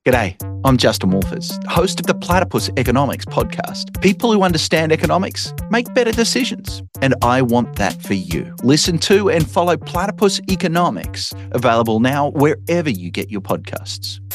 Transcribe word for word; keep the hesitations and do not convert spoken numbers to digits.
G'day, I'm Justin Wolfers, host of the Platypus Economics podcast. People who understand economics make better decisions, and I want that for you. Listen to and follow Platypus Economics, available now wherever you get your podcasts.